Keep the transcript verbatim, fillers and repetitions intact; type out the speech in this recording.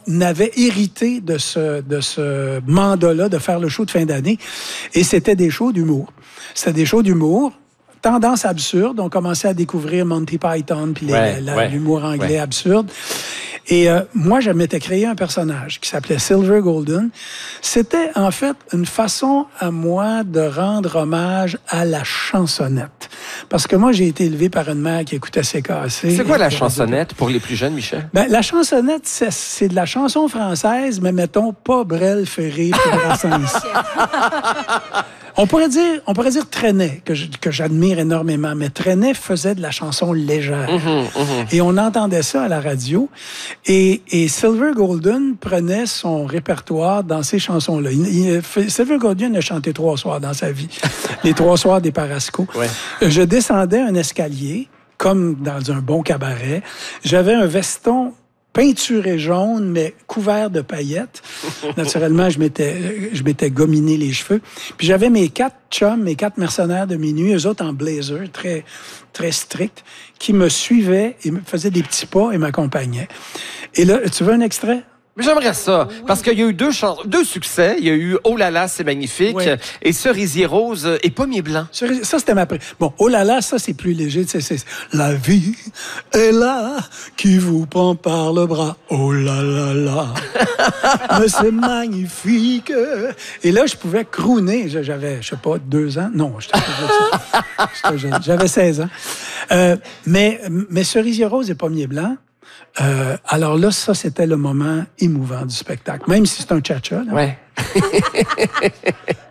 avait hérité de ce, de ce mandat-là de faire le show de fin d'année. Et c'était des shows d'humour. C'était des shows d'humour. Tendance absurde. On commençait à découvrir Monty Python puis ouais, ouais, l'humour anglais ouais. absurde. Et euh, moi, je m'étais créé un personnage qui s'appelait Silver Golden. C'était en fait une façon à moi de rendre hommage à la chansonnette. Parce que moi, j'ai été élevé par une mère qui écoutait C K C. C'est quoi la chansonnette pour les plus jeunes, Michel? Ben, la chansonnette, c'est, c'est de la chanson française, mais mettons pas Brel, Ferré, puis Brassens. On pourrait dire, on pourrait dire Trenet, que, je, que j'admire énormément, mais Trenet faisait de la chanson légère. Mm-hmm, mm-hmm. Et on entendait ça à la radio. Et, et Silver Golden prenait son répertoire dans ces chansons-là. Il, il, Silver Golden a chanté trois soirs dans sa vie. Les trois soirs des Parasco. Ouais. Je descendais un escalier, comme dans un bon cabaret. J'avais un veston peinturé jaune, mais couvert de paillettes. Naturellement, je m'étais, je m'étais gominé les cheveux. Puis j'avais mes quatre chums, mes quatre mercenaires de minuit, eux autres en blazer, très, très strict, qui me suivaient et me faisaient des petits pas et m'accompagnaient. Et là, tu veux un extrait? J'aimerais ça, oui. Parce qu'il y a eu deux, chans- deux succès. Il y a eu « Oh là là, c'est magnifique oui. » et « Cerisier rose » et « Pommier blanc ». Ça, c'était ma... Pré... Bon, « Oh là là », ça, c'est plus léger. C'est, c'est... La vie est là, qui vous prend par le bras. « Oh là là là, mais c'est magnifique ». Et là, je pouvais crooner. J'avais, je sais pas, deux ans. Non, j'étais pas j'étais jeune. J'avais seize ans. Euh, mais, mais « Cerisier rose » et « Pommier blanc », Euh, alors là, ça, c'était le moment émouvant du spectacle. Même si c'est un cha-cha. Là. Ouais.